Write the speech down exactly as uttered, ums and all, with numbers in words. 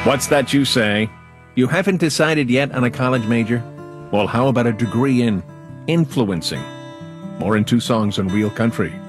What's that you say? You haven't decided yet on a college major? Well, how about a degree in influencing? More in two songs on Real Country.